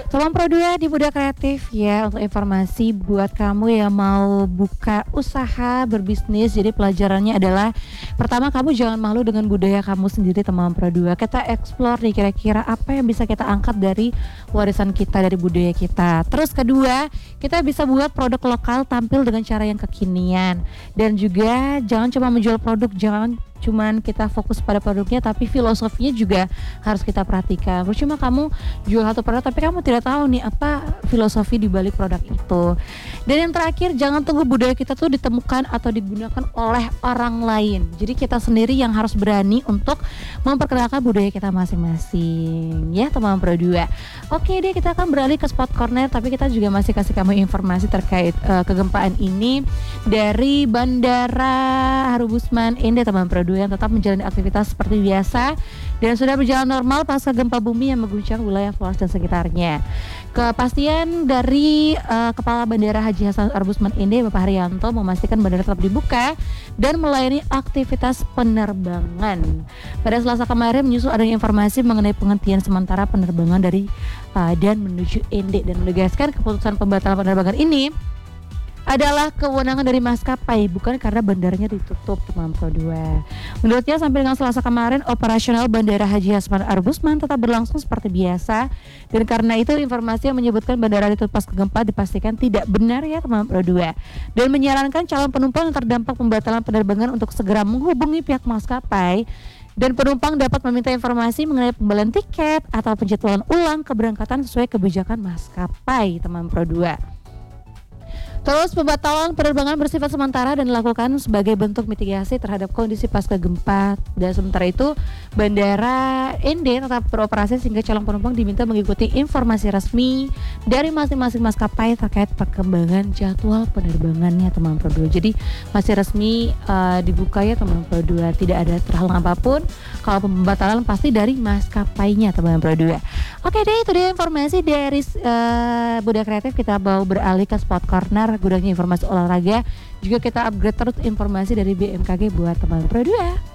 Tolong Pro 2 di Budak Kreatif ya, untuk informasi buat kamu yang mau buka usaha berbisnis. Jadi pelajarannya adalah pertama, kamu jangan malu dengan budaya kamu sendiri teman Pro 2. Kita explore nih kira-kira apa yang bisa kita angkat dari warisan kita, dari budaya kita. Terus kedua, kita bisa buat produk lokal tampil dengan cara yang kekinian. Dan juga jangan cuma menjual produk, jangan cuman kita fokus pada produknya, tapi filosofinya juga harus kita perhatikan. Percuma kamu jual satu produk tapi kamu tidak tahu nih apa filosofi di balik produk itu. Dan yang terakhir, jangan tunggu budaya kita tuh ditemukan atau digunakan oleh orang lain. Jadi kita sendiri yang harus berani untuk memperkenalkan budaya kita masing-masing ya teman Pro 2. Oke deh, kita akan beralih ke Spot Corner, tapi kita juga masih kasih kamu informasi terkait kegempaan ini dari Bandara Harubusman Ende teman Pro 2 yang tetap menjalani aktivitas seperti biasa dan sudah berjalan normal pasca gempa bumi yang mengguncang wilayah Flores dan sekitarnya. Kepastian dari Kepala Bandara Haji Hasan Arbusman Ende, Bapak Haryanto, memastikan bandara tetap dibuka dan melayani aktivitas penerbangan. Pada Selasa kemarin menyusul adanya informasi mengenai penghentian sementara penerbangan dari dan menuju Ende, dan menegaskan keputusan pembatalan penerbangan ini adalah kewenangan dari maskapai, bukan karena bandaranya ditutup teman Pro 2. Menurutnya sampai dengan Selasa kemarin operasional Bandara Haji Hasan Arbusman tetap berlangsung seperti biasa, dan karena itu informasi yang menyebutkan bandara ditutup pasca gempa dipastikan tidak benar ya teman Pro 2. Dan menyarankan calon penumpang yang terdampak pembatalan penerbangan untuk segera menghubungi pihak maskapai, dan penumpang dapat meminta informasi mengenai pembelian tiket atau penjadwalan ulang keberangkatan sesuai kebijakan maskapai teman Pro 2. Terus pembatalan penerbangan bersifat sementara dan dilakukan sebagai bentuk mitigasi terhadap kondisi pasca gempa. Dan sementara itu Bandara Ende tetap beroperasi sehingga calon penumpang diminta mengikuti informasi resmi dari masing-masing maskapai terkait perkembangan jadwal penerbangannya teman Pro 2. Jadi masih resmi dibuka ya teman Pro 2, tidak ada terhalang apapun. Kalau pembatalan pasti dari maskapainya teman Pro 2. Oke deh, itu dia informasi dari Budak Kreatif. Kita mau beralih ke Spot Corner, gudangnya informasi olahraga. Juga kita upgrade terus informasi dari BMKG buat teman Pro 2.